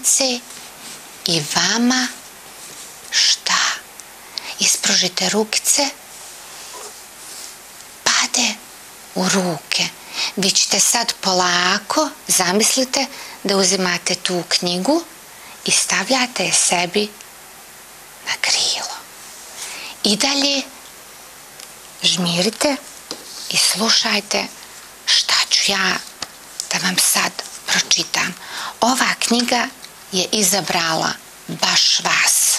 rukavnice i vama šta? Ispružite rukice, pade u ruke. Vi ćete sad polako, zamislite da uzimate tu knjigu i stavljate je sebi na krilo. I dalje žmirite i slušajte šta ću ja da vam sad pročitam. Ova knjiga je izabrala baš vas.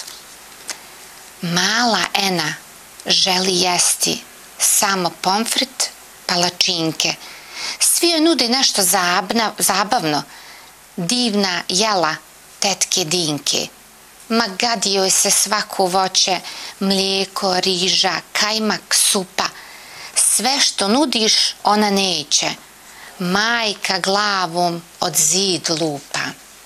Mala Ena želi jesti samo pomfrit, palačinke. Svi joj nude nešto zabavno. Divna jela tetke Dinke. Ma gadi joj se svako voće, mlijeko, riža, kajmak, supa. Sve što nudiš ona neće. Majka glavom od zid lupa.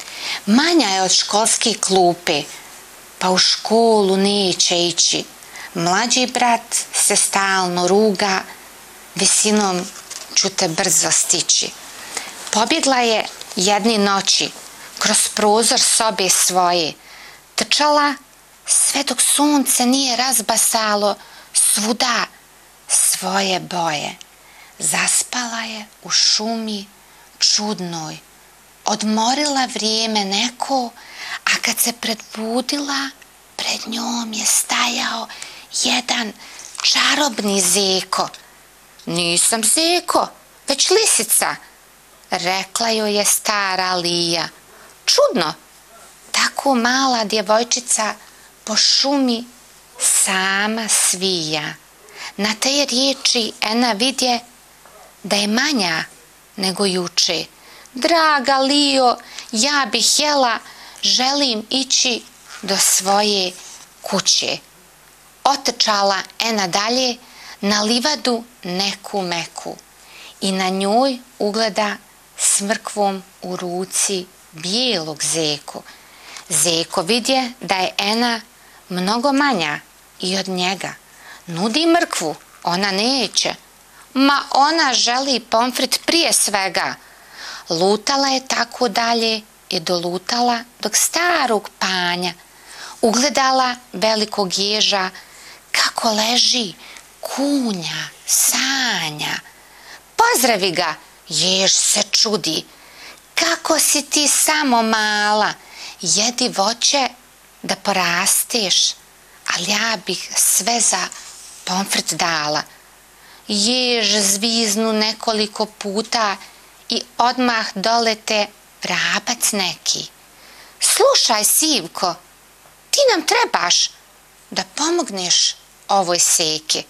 Manja je od školske klupe, pa u školu neće ići. Mlađi brat se stalno ruga, visinom ću te brzo stići. Pobjegla je jedne noći kroz prozor sobe svoje, trčala sve dok sunce nije razbasalo svuda svoje boje. Zaspala je u šumi čudnoj, odmorila vrijeme neko, a kad se predbudila, pred njom je stajao jedan čarobni zeko. Nisam zeko, već lisica, rekla joj je stara Lija. Čudno, tako mala djevojčica po šumi sama svija. Na te riječi Ena vidje da je manja nego juče. Draga Lijo, ja bih jela, želim ići do svoje kuće. Otrčala Ena dalje na livadu neku meku i na njoj ugleda s mrkvom u ruci bijelog zeku. Zeko vidje da je Ena mnogo manja i od njega. Nudi mrkvu, ona neće. Ma ona želi pomfrit prije svega. Lutala je tako dalje i dolutala dok starog panja ugledala velikog ježa kako leži, kunja, sanja. Pozdravi ga, jež se čudi. Kako si ti samo mala, jedi voće da porasteš, ali ja bih sve za pomfrit dala. Jež zviznu nekoliko puta i odmah dolete vrabac neki. Slušaj, Sivko, ti nam trebaš da pomogneš ovoj seki.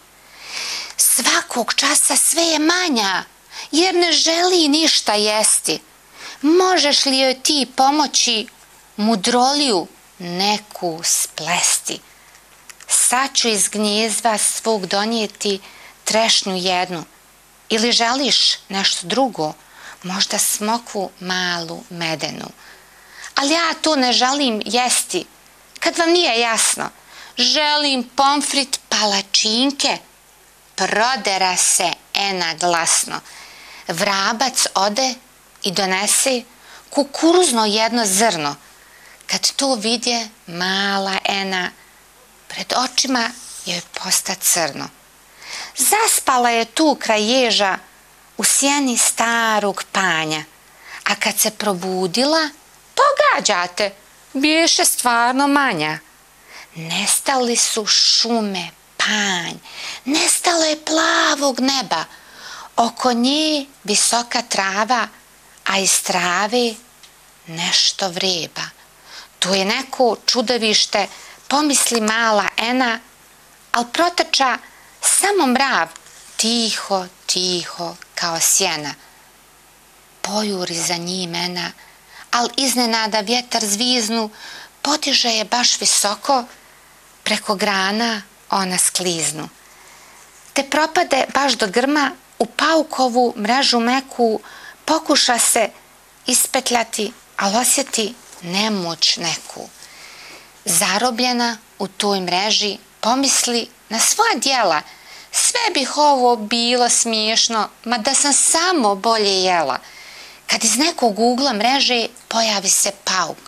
Svakog časa sve je manja, jer ne želi ništa jesti. Možeš li joj ti pomoći mudroliju neku splesti? Sad ću iz gnjezda svog donijeti trešnju jednu. Ili želiš nešto drugo, možda smokvu malu medenu. Ali ja to ne želim jesti. Kad vam nije jasno, želim pomfrit palačinke. Prodera se Ena glasno. Vrabac ode i donese kukuruzno jedno zrno. Kad to vidje mala Ena, pred očima joj posta crno. Zaspala je tu kraj ježa u sjeni starog panja, a kad se probudila, pogađate, biješe stvarno manja. Nestali su šume, panj, nestalo je plavog neba, oko nje visoka trava, a iz trave nešto vreba. Tu je neko čudovište, pomisli mala Ena, al protrča samo mrav, tiho, tiho, kao sjena. Pojuri za njim Ena, al iznenada vjetar zviznu, potiže je baš visoko, preko grana ona skliznu. Te propade baš do grma, u paukovu mrežu meku, pokuša se ispetljati, al osjeti nemoć neku. Zarobljena u toj mreži, pomisli na svoja djela. Sve bih ovo bilo smiješno, ma da sam samo bolje jela. Kad iz nekog ugla mreže pojavi se pauk.